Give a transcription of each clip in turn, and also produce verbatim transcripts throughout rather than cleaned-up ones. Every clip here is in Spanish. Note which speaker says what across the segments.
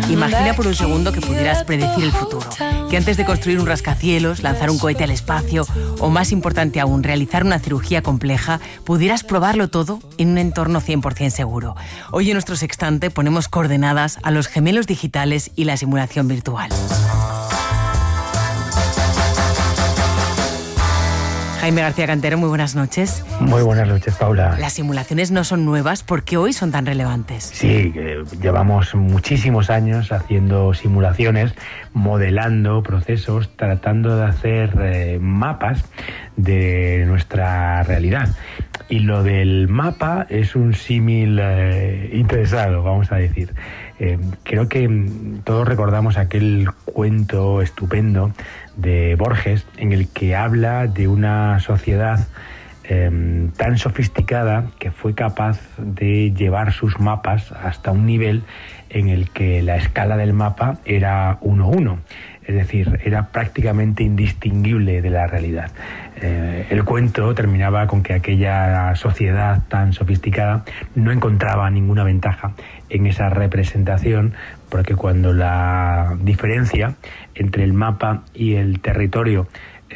Speaker 1: Imagina por un segundo que pudieras predecir el futuro, que antes de construir un rascacielos, lanzar un cohete al espacio o, más importante aún, realizar una cirugía compleja, pudieras probarlo todo en un entorno cien por ciento seguro. Hoy en nuestro sextante ponemos coordenadas a los gemelos digitales y la simulación virtual. Jaime García Cantero, muy buenas noches.
Speaker 2: Muy buenas noches, Paula.
Speaker 1: Las simulaciones no son nuevas, ¿por qué hoy son tan relevantes?
Speaker 2: Sí, eh, llevamos muchísimos años haciendo simulaciones, modelando procesos, tratando de hacer eh, mapas de nuestra realidad. Y lo del mapa es un símil eh, interesado, vamos a decir. Eh, creo que todos recordamos aquel cuento estupendo de Borges en el que habla de una sociedad eh, tan sofisticada que fue capaz de llevar sus mapas hasta un nivel en el que la escala del mapa era uno uno. Es decir, era prácticamente indistinguible de la realidad. Eh, el cuento terminaba con que aquella sociedad tan sofisticada no encontraba ninguna ventaja en esa representación, porque cuando la diferencia entre el mapa y el territorio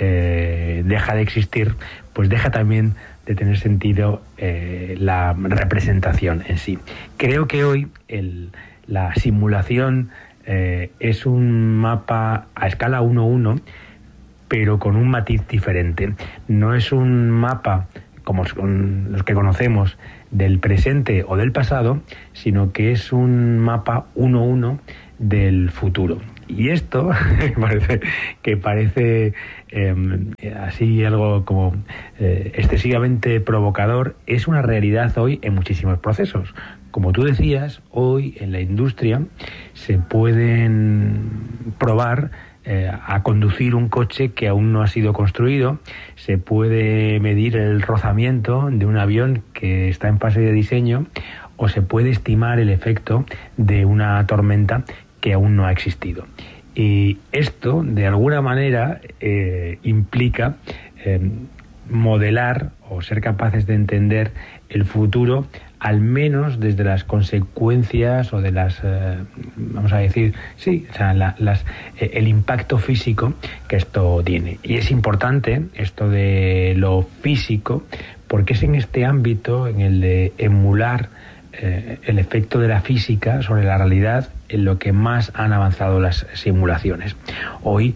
Speaker 2: eh, deja de existir, pues deja también de tener sentido eh, la representación en sí. Creo que hoy el, la simulación Eh, es un mapa a escala uno uno, pero con un matiz diferente. No es un mapa como los que conocemos del presente o del pasado, sino que es un mapa uno uno del futuro. Y esto parece que parece eh, así algo como eh, excesivamente provocador, es una realidad hoy en muchísimos procesos. Como tú decías, hoy en la industria se pueden probar eh, a conducir un coche que aún no ha sido construido, se puede medir el rozamiento de un avión que está en fase de diseño, o se puede estimar el efecto de una tormenta que aún no ha existido. Y esto, de alguna manera, eh, implica eh, modelar o ser capaces de entender el futuro, al menos desde las consecuencias o de las, eh, vamos a decir, sí, o sea, la, las, eh, el impacto físico que esto tiene. Y es importante esto de lo físico, porque es en este ámbito, en el de emular eh, el efecto de la física sobre la realidad, en lo que más han avanzado las simulaciones. Hoy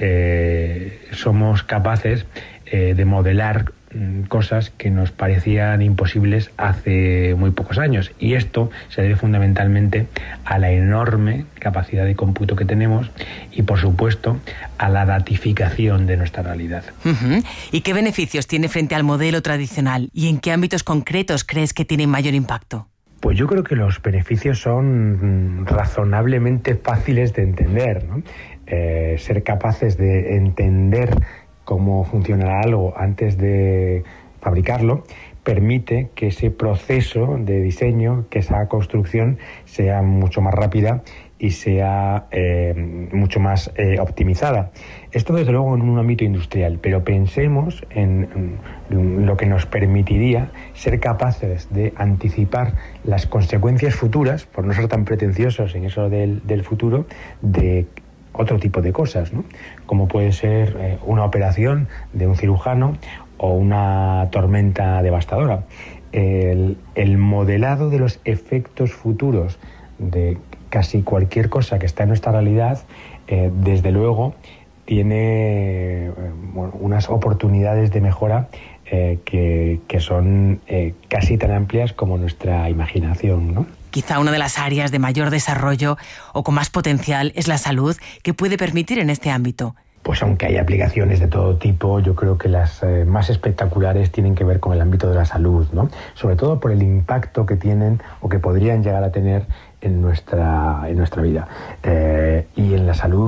Speaker 2: eh, somos capaces eh, de modelar cosas que nos parecían imposibles hace muy pocos años, y esto se debe fundamentalmente a la enorme capacidad de cómputo que tenemos y, por supuesto, a la datificación de nuestra realidad.
Speaker 1: Uh-huh. ¿Y qué beneficios tiene frente al modelo tradicional? ¿Y en qué ámbitos concretos crees que tiene mayor impacto?
Speaker 2: Pues yo creo que los beneficios son razonablemente fáciles de entender, ¿no? Eh, ser capaces de entender cómo funciona algo antes de fabricarlo permite que ese proceso de diseño, que esa construcción sea mucho más rápida y sea eh, mucho más eh, optimizada. Esto desde luego en un ámbito industrial, pero pensemos en, en lo que nos permitiría ser capaces de anticipar las consecuencias futuras, por no ser tan pretenciosos en eso del, del futuro, de otro tipo de cosas, ¿no? Como puede ser eh, una operación de un cirujano o una tormenta devastadora. El, el modelado de los efectos futuros de casi cualquier cosa que está en nuestra realidad, eh, desde luego, tiene eh, bueno, unas oportunidades de mejora eh, que, que son eh, casi tan amplias como nuestra imaginación, ¿no?
Speaker 1: Quizá una de las áreas de mayor desarrollo o con más potencial es la salud, que puede permitir en este ámbito.
Speaker 2: Pues aunque hay aplicaciones de todo tipo, yo creo que las eh, más espectaculares tienen que ver con el ámbito de la salud, ¿no? Sobre todo por el impacto que tienen o que podrían llegar a tener en nuestra, en nuestra vida. Eh, y en la salud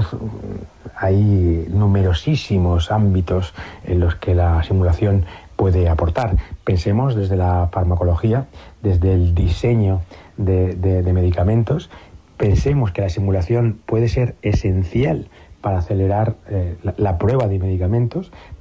Speaker 2: hay numerosísimos ámbitos en los que la simulación puede aportar. Pensemos desde la farmacología, desde el diseño de, de, de medicamentos. Pensemos que la simulación puede ser esencial para acelerar eh, la, la prueba de medicamentos.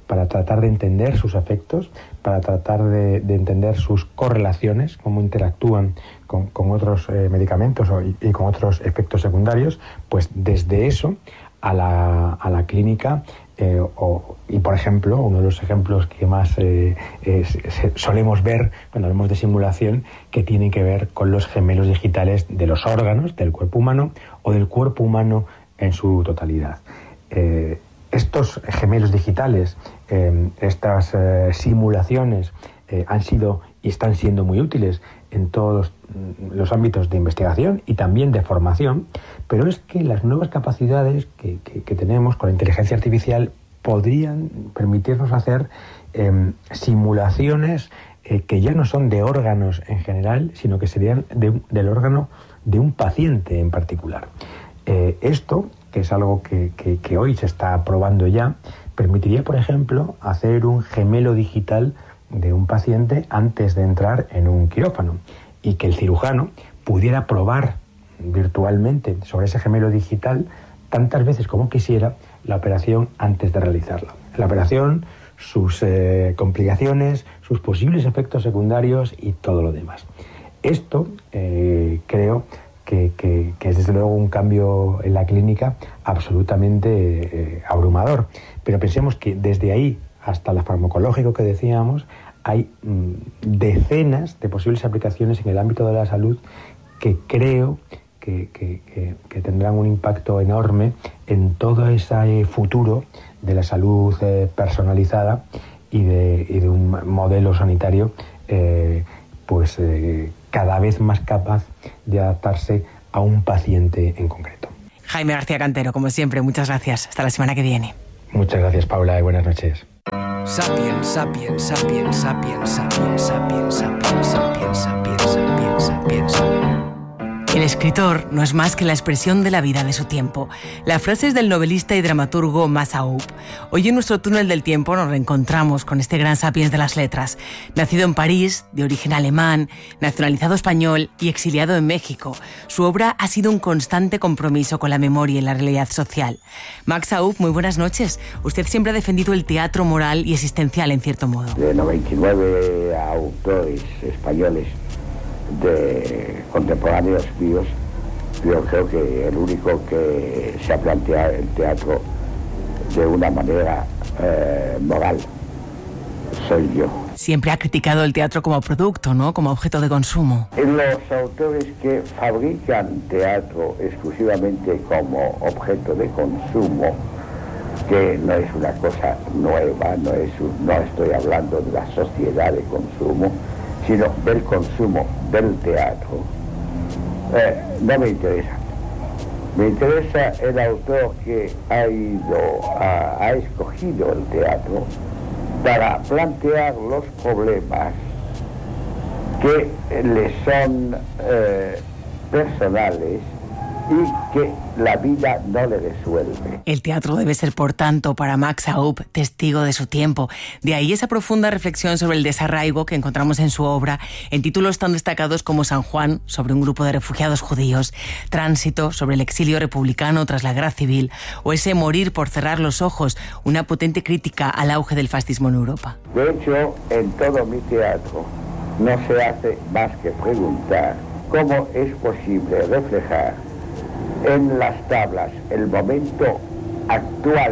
Speaker 2: para tratar de entender sus efectos, para tratar de, de entender sus correlaciones, cómo interactúan con, con otros eh, medicamentos o, y, y con otros efectos secundarios, pues desde eso a la, a la clínica. Eh, o, y por ejemplo, uno de los ejemplos que más eh, es, es, solemos ver cuando hablamos de simulación, que tiene que ver con los gemelos digitales de los órganos del cuerpo humano o del cuerpo humano en su totalidad. Eh, estos gemelos digitales, eh, estas eh, simulaciones eh, han sido y están siendo muy útiles en todos los, los ámbitos de investigación y también de formación, pero es que las nuevas capacidades que, que, que tenemos con la inteligencia artificial podrían permitirnos hacer eh, simulaciones eh, que ya no son de órganos en general, sino que serían de, del órgano de un paciente en particular. Eh, esto, que es algo que, que, que hoy se está probando ya, permitiría, por ejemplo, hacer un gemelo digital de un paciente antes de entrar en un quirófano y que el cirujano pudiera probar virtualmente sobre ese gemelo digital tantas veces como quisiera la operación antes de realizarla. La operación, sus eh, complicaciones, sus posibles efectos secundarios y todo lo demás. Esto eh, creo que, que, que es desde luego un cambio en la clínica absolutamente eh, abrumador. Pero pensemos que desde ahí hasta lo farmacológico que decíamos, hay mmm, decenas de posibles aplicaciones en el ámbito de la salud que creo que, que, que, que tendrán un impacto enorme en todo ese futuro de la salud eh, personalizada y de, y de un modelo sanitario eh, pues eh, cada vez más capaz de adaptarse a un paciente en concreto.
Speaker 1: Jaime García Cantero, como siempre, muchas gracias. Hasta la semana que viene.
Speaker 2: Muchas gracias, Paula, y buenas noches.
Speaker 3: Sapiens, sapiens, sapiens, sapiens, sapiens, sapiens, sapiens, sapiens, sapiens, sapiens, sapiens.
Speaker 1: El escritor no es más que la expresión de la vida de su tiempo. La frase es del novelista y dramaturgo Max Aub. Hoy en nuestro túnel del tiempo nos reencontramos con este gran sapiens de las letras. Nacido en París, de origen alemán, nacionalizado español y exiliado en México, su obra ha sido un constante compromiso con la memoria y la realidad social. Max Aub, muy buenas noches. Usted siempre ha defendido el teatro moral y existencial, en cierto modo.
Speaker 4: De noventa y nueve autores españoles de contemporáneos míos, yo creo que el único que se ha planteado el teatro de una manera eh, moral soy yo.
Speaker 1: Siempre ha criticado el teatro como producto, ¿no? Como objeto de consumo.
Speaker 4: Los autores que fabrican teatro exclusivamente como objeto de consumo, que no es una cosa nueva, no, es un, no estoy hablando de la sociedad de consumo, sino del consumo del teatro, eh, no me interesa. Me interesa el autor que ha ido, a, ha escogido el teatro para plantear los problemas que le son eh, personales y que la vida no le resuelve.
Speaker 1: El teatro debe ser, por tanto, para Max Aub, testigo de su tiempo. De ahí esa profunda reflexión sobre el desarraigo que encontramos en su obra, en títulos tan destacados como San Juan, sobre un grupo de refugiados judíos, Tránsito, sobre el exilio republicano tras la guerra civil, o ese Morir por cerrar los ojos, una potente crítica al auge del fascismo en Europa.
Speaker 4: De hecho, en todo mi teatro no se hace más que preguntar cómo es posible reflejar en las tablas el momento actual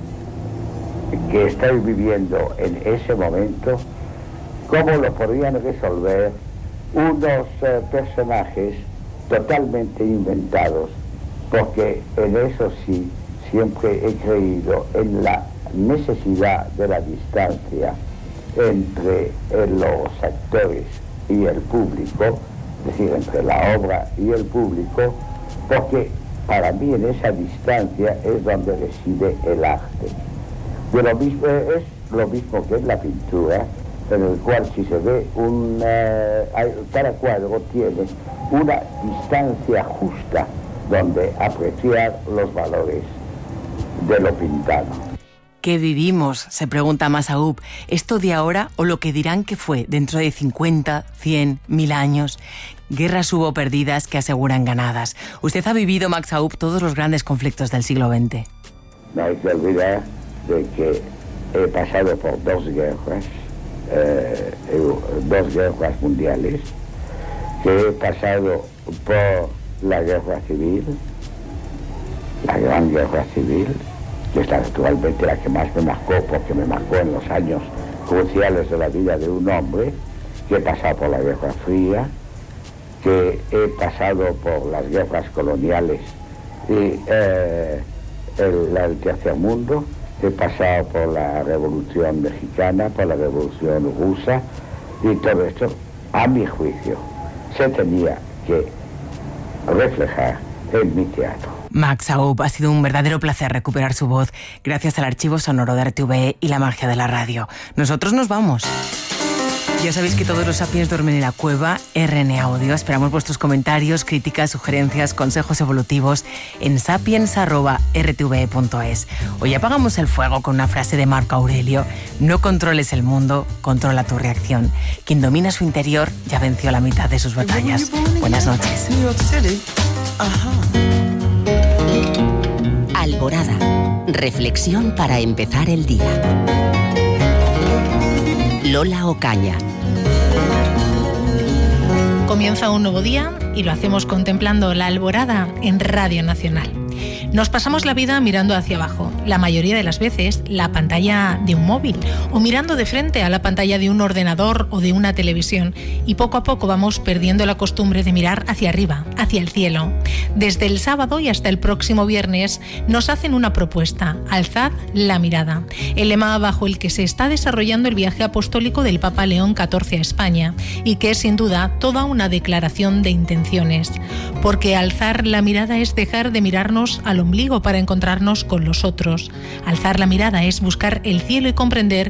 Speaker 4: que estoy viviendo en ese momento, cómo lo podrían resolver unos eh, personajes totalmente inventados, porque en eso sí siempre he creído en la necesidad de la distancia entre eh, los actores y el público, es decir, entre la obra y el público, porque para mí en esa distancia es donde reside el arte. De lo mismo, es lo mismo que en la pintura, en el cual si se ve un, uh, cada cuadro tiene una distancia justa donde apreciar los valores de lo pintado.
Speaker 1: ¿Qué vivimos?, se pregunta Max Aub. ¿Esto de ahora o lo que dirán que fue dentro de cincuenta, cien, mil años? Guerras hubo perdidas que aseguran ganadas. Usted ha vivido, Max Aub, todos los grandes conflictos del siglo veinte.
Speaker 4: No hay que olvidar de que he pasado por dos guerras, eh, dos guerras mundiales, que he pasado por la guerra civil, la gran guerra civil, que es actualmente la que más me marcó, porque me marcó en los años cruciales de la vida de un hombre, que he pasado por la Guerra Fría, que he pasado por las guerras coloniales y eh, el, el tercer mundo, he pasado por la Revolución Mexicana, por la Revolución Rusa, y todo esto, a mi juicio, se tenía que reflejar en mi teatro.
Speaker 1: Max Aub, ha sido un verdadero placer recuperar su voz gracias al archivo sonoro de R T V E y la magia de la radio. Nosotros nos vamos. Ya sabéis que todos los Sapiens duermen en la cueva. R N Audio. Esperamos vuestros comentarios, críticas, sugerencias, consejos evolutivos en sapiens arroba r t v e punto es. Hoy apagamos el fuego con una frase de Marco Aurelio: no controles el mundo, controla tu reacción. Quien domina su interior ya venció la mitad de sus batallas. Buenas noches.
Speaker 5: Alborada. Reflexión para empezar el día. Lola Ocaña.
Speaker 6: Comienza un nuevo día y lo hacemos contemplando la alborada en Radio Nacional. Nos pasamos la vida mirando hacia abajo, la mayoría de las veces la pantalla de un móvil o mirando de frente a la pantalla de un ordenador o de una televisión, y poco a poco vamos perdiendo la costumbre de mirar hacia arriba, hacia el cielo. Desde el sábado y hasta el próximo viernes nos hacen una propuesta: alzad la mirada, el lema bajo el que se está desarrollando el viaje apostólico del Papa León catorce a España, y que es sin duda toda una declaración de intenciones, porque alzar la mirada es dejar de mirarnos al ombligo para encontrarnos con los otros. Alzar la mirada es buscar el cielo y comprender